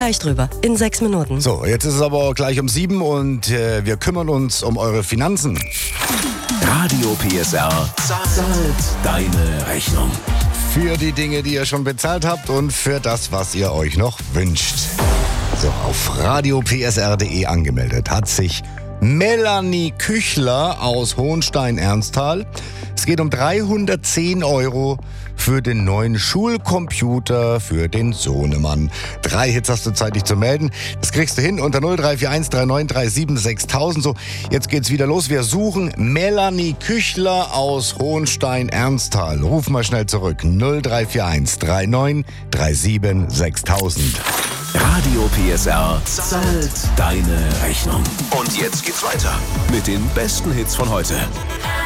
Gleich drüber, in 6 Minuten. So, jetzt ist es aber gleich um 7 und wir kümmern uns um eure Finanzen. Radio PSR zahlt deine Rechnung. Für die Dinge, die ihr schon bezahlt habt und für das, was ihr euch noch wünscht. So, auf radiopsr.de angemeldet hat sich Melanie Küchler aus Hohenstein-Ernsthal. Es geht um 310 € für den neuen Schulcomputer für den Sohnemann. 3 Hits hast du Zeit, dich zu melden. Das kriegst du hin unter 0341 3937 6000. So, jetzt geht's wieder los. Wir suchen Melanie Küchler aus Hohenstein-Ernsthal. Ruf mal schnell zurück. 0341 3937 6000. Radio PSR zahlt deine Rechnung. Und jetzt geht's weiter mit den besten Hits von heute.